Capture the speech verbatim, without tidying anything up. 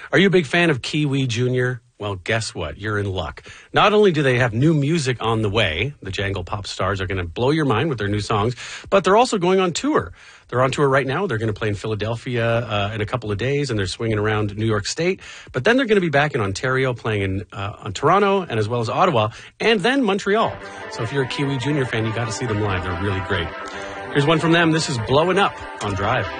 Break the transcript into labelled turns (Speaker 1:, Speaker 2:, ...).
Speaker 1: Are you a big fan of Kiwi Junior? Well, guess what? You're in luck. Not only do they have new music on the way, the Jangle Pop Stars are going to blow your mind with their new songs, but they're also going on tour. They're on tour right now. They're going to play in Philadelphia uh, in a couple of days, and they're swinging around New York State. But then they're going to be back in Ontario, playing in uh, on Toronto, and as well as Ottawa, and then Montreal. So if you're a Kiwi Junior fan, you got to see them live. They're really great. Here's one from them. This is Blowing Up on Drive.